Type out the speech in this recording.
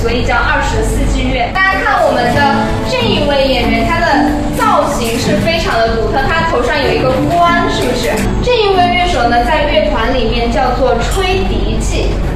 所以叫24季乐。大家看我们的这一位演员，他的造型是非常的独特，他头上有一个冠，是不是？这一位乐手呢，在乐团里面叫做吹笛器。